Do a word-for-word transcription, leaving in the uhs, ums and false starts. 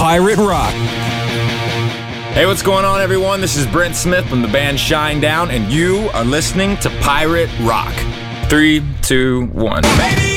Pirate Rock. Hey, what's going on, everyone? This is Brent Smith from the band Shinedown, and you are listening to Pirate Rock. Three, two, one. Baby!